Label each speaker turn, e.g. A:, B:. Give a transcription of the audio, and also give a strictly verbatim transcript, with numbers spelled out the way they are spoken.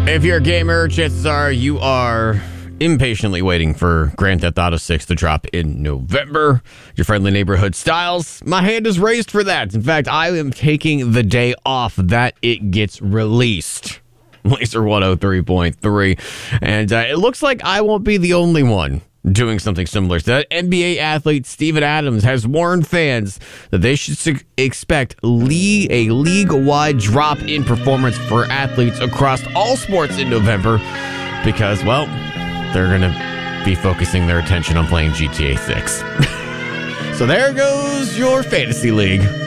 A: If you're a gamer, chances are you are impatiently waiting for Grand Theft Auto six to drop in November. Your friendly neighborhood Styles, my hand is raised for that. In fact, I am taking the day off that it gets released. Laser one oh three point three. And uh, it looks like I won't be the only one doing something similar to that. N B A athlete Steven Adams has warned fans that they should su- expect league, a league-wide drop in performance for athletes across all sports in November because, well, they're going to be focusing their attention on playing G T A six. So there goes your fantasy league.